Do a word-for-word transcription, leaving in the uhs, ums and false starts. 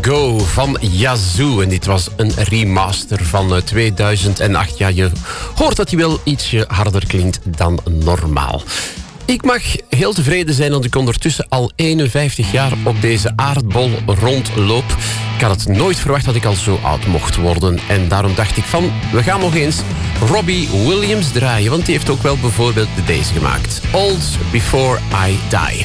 Go van Yazoo. En dit was een remaster van tweeduizend acht. Ja, je hoort dat hij wel ietsje harder klinkt dan normaal. Ik mag heel tevreden zijn dat ik ondertussen al eenenvijftig jaar op deze aardbol rondloop. Ik had het nooit verwacht dat ik al zo oud mocht worden. En daarom dacht ik van, we gaan nog eens Robbie Williams draaien. Want die heeft ook wel bijvoorbeeld deze gemaakt. Old Before I Die.